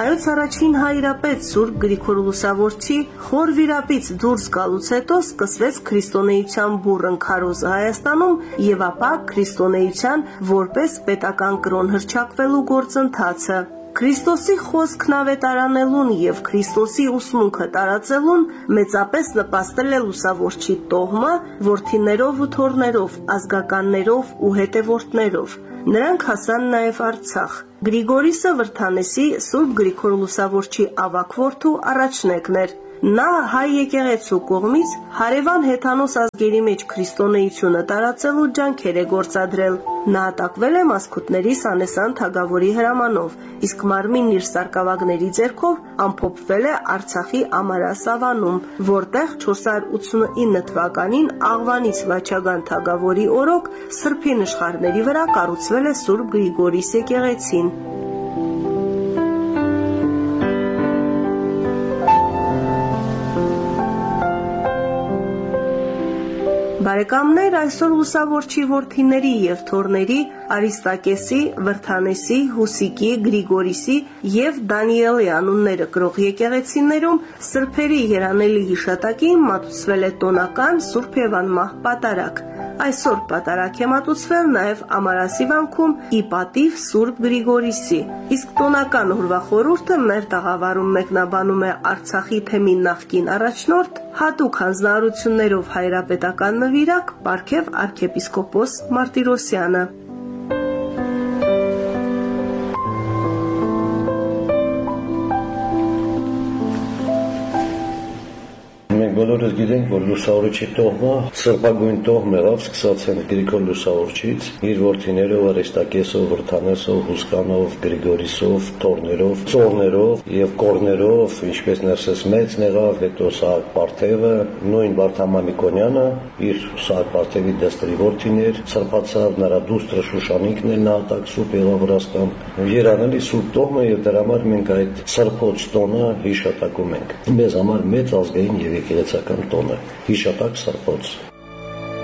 Հայոց առաջին հայրապետ Սուրբ Գրիգոր Լուսավորչի խոր վիրապից դուրս գալուց հետո սկսվեց քրիստոնեության բուռն քարոզը Հայաստանում եւ ապա քրիստոնեության որպես պետական կրոն հռչակվելու գործընթացը։ Քրիստոսի խոսքն ավետարանելուն եւ Քրիստոսի ուսմունքը տարածելուն մեծապես նպաստել է Լուսավորչի տոհմը որդիներով ու թոռներով, ազգականներով ու հետևորդներով։ Նրանք հասան նաև Արցախ։ Գրիգորիսը Վրթանեսի Սուրբ Գրիգոր Լուսավորչի ավագ որդու առաջնեկն էր։ Նա հայ եկեղեցու կողմից հարևան հեթանոս ազգերի մեջ քրիստոնեությունը տարածելու ջանքեր է գործադրել։ Նահատակվել է Մասկուտների Սանեսան թագավորի հրամանով, իսկ մարմինն իր սարկավագների ձեռքով ամփոփվել է Արցախի Ամարա Սավանում, որտեղ 489 թվականին Աղվանից Վաչագան թագավորի օրոք սրբի նշխարների վրա կառուցվել է Սուրբ Գրիգորիս եկեղեցին։ Բարեկամներ, այսօր Լուսավորչի որդիների եւ թոռների Արիստակեսի, Վրթանեսի, Հուսիկի, Գրիգորիսի եւ Դանիելի անունները կրող եկեղեցիներում սրբերի երանելի հիշատակին մատուցվել է տոնական Սուրբ եւ անմահ պատարագ։ Այսօր պատարագ է մատուցվել նաև Ամարասի վանքում ի պատիվ Սուրբ Գրիգորիսի, իսկ տոնական օրվա խորհուրդը մեր տաղավարում մեկնաբանում է Արցախի թեմի նախկին առաջնորդ, հատուկ հանձնարարություններով հայրապետական նվիրակ Պարքև arczepiskopos Մարտիրոսյանը։ Մենք բոլորս գիտենք, որ Լուսավորչի տոհմը սրբագույն տոհմ եղավ, սկսած են Գրիգոր Լուսավորչից, իր որդիներով, Արիստակեսով, Վրթանեսով, Հուսկանով, Գրիգորիսով, թոռներով, ծոռներով եւ կորներով, ինչպես ներսես մեծն եղավ, հետո Սահակ Պարթևը, նույն Վարդան Միկոնյանը, իր Սահակ Պարթևի դստերի որդիներ, սրբացավ նրա դուստրը Շուշանիկն էլ նահատակ Սուրբ եղավ Վրաստան։ Երանելի Սուրբ տոհմը եւ դրա համար մենք այդ սրբոց տոնը հիշատակում ենք։ Մեզ համար մեծ ազգային եւ եկեղեցական տոն է, հիշատակ սրբոց։